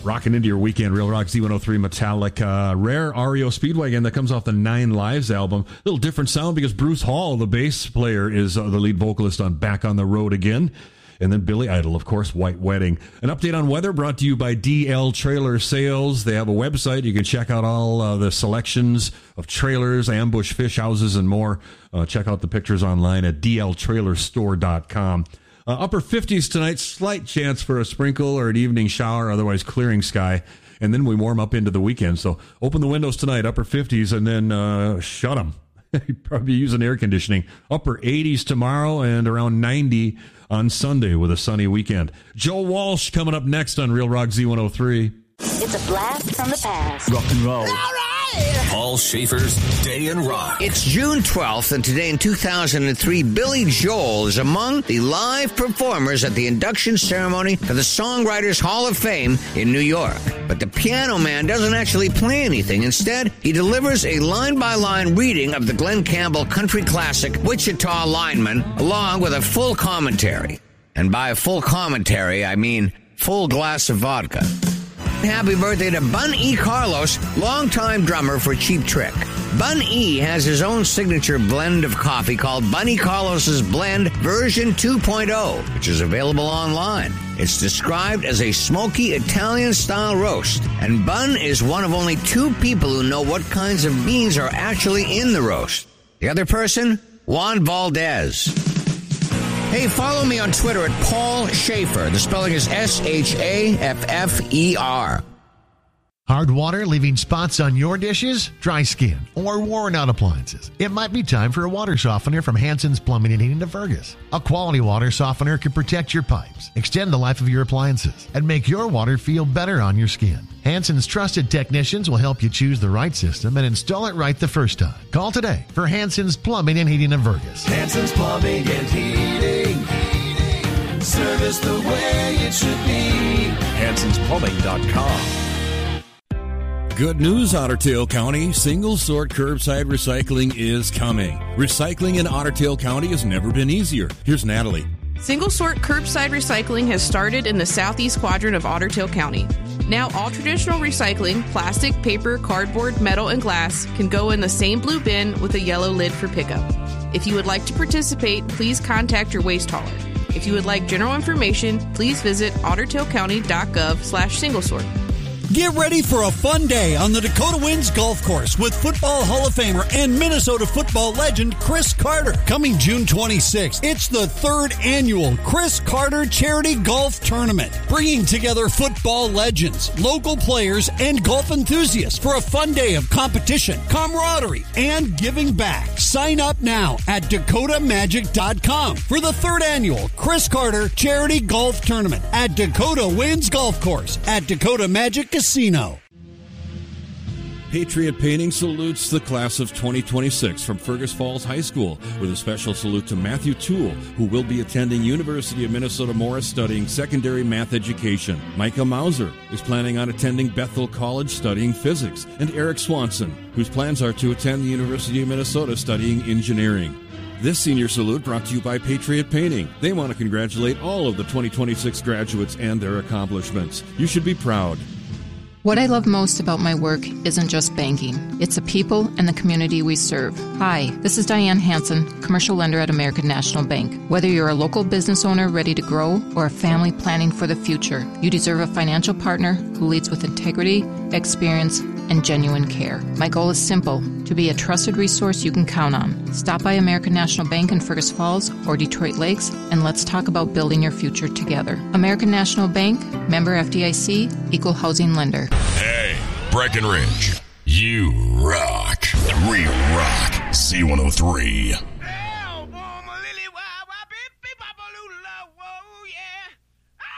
Rocking into your weekend, Real Rock Z103 Metallic. Rare REO Speedwagon that comes off the Nine Lives album. A little different sound because Bruce Hall, the bass player, is the lead vocalist on Back on the Road Again. And then Billy Idol, of course, White Wedding. An update on weather brought to you by DL Trailer Sales. They have a website. You can check out all the selections of trailers, ambush fish houses, and more. Check out the pictures online at dltrailerstore.com. Upper 50s tonight, slight chance for a sprinkle or an evening shower, otherwise clearing sky. And then we warm up into the weekend. So open the windows tonight, upper 50s, and then shut them. You'd probably be using air conditioning. Upper 80s tomorrow and around 90 on Sunday with a sunny weekend. Joe Walsh coming up next on Real Rock Z103. It's a blast from the past. Rock and roll. All right. Paul Schaefer's Day in Rock. It's June 12th, and today in 2003, Billy Joel is among the live performers at the induction ceremony for the Songwriters Hall of Fame in New York. But the piano man doesn't actually play anything. Instead, he delivers a line-by-line reading of the Glen Campbell country classic, Wichita Lineman, along with a full commentary. And by a full commentary, I mean full glass of vodka. Happy birthday to Bun E. Carlos, longtime drummer for Cheap Trick. Bun E has his own signature blend of coffee called Bun E. Carlos's Blend version 2.0, which is available online. It's described as a smoky Italian-style roast, and Bun is one of only 2 people who know what kinds of beans are actually in the roast. The other person? Juan Valdez. Hey, follow me on Twitter at Paul Schaefer. The spelling is Schaeffer. Hard water leaving spots on your dishes, dry skin, or worn out appliances. It might be time for a water softener from Hansen's Plumbing and Heating of Fergus. A quality water softener can protect your pipes, extend the life of your appliances, and make your water feel better on your skin. Hansen's trusted technicians will help you choose the right system and install it right the first time. Call today for Hansen's Plumbing and Heating of Fergus. Hansen's Plumbing and Heating. Service the way it should be. HansonsPlumbing.com. Good news, Otter Tail County. Single sort curbside recycling is coming. Recycling in Otter Tail County has never been easier. Here's Natalie. Single sort curbside recycling has started in the southeast quadrant of Otter Tail County. Now all traditional recycling, plastic, paper, cardboard, metal, and glass can go in the same blue bin with a yellow lid for pickup. If you would like to participate, please contact your waste hauler. If you would like general information, please visit ottertailcounty.gov/singlesort. Get ready for a fun day on the Dakota Winds Golf Course with Football Hall of Famer and Minnesota football legend Chris Carter. Coming June 26th, it's the 3rd annual Chris Carter Charity Golf Tournament, bringing together football legends, local players, and golf enthusiasts for a fun day of competition, camaraderie, and giving back. Sign up now at DakotaMagic.com for the 3rd annual Chris Carter Charity Golf Tournament at Dakota Winds Golf Course at Dakota Magic Casino. Patriot Painting salutes the class of 2026 from Fergus Falls High School with a special salute to Matthew Toole, who will be attending University of Minnesota Morris studying secondary math education. Micah Mauser is planning on attending Bethel College studying physics, and Eric Swanson, whose plans are to attend the University of Minnesota studying engineering. This senior salute brought to you by Patriot Painting. They want to congratulate all of the 2026 graduates and their accomplishments. You should be proud. What I love most about my work isn't just banking. It's the people and the community we serve. Hi, this is Diane Hansen, commercial lender at American National Bank. Whether you're a local business owner ready to grow or a family planning for the future, you deserve a financial partner who leads with integrity, experience, and genuine care. My goal is simple, to be a trusted resource you can count on. Stop by American National Bank in Fergus Falls or Detroit Lakes, and let's talk about building your future together. American National Bank, member FDIC, equal housing lender. Hey, Breckenridge, you rock. We rock Z103.